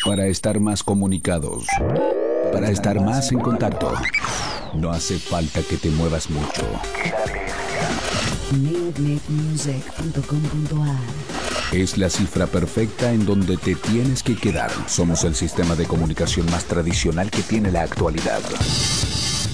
Para estar más comunicados, para estar más en contacto, no hace falta que te muevas mucho. Neotnetmusic.com.ar. Es la cifra perfecta en donde te tienes que quedar. Somos el sistema de comunicación más tradicional que tiene la actualidad.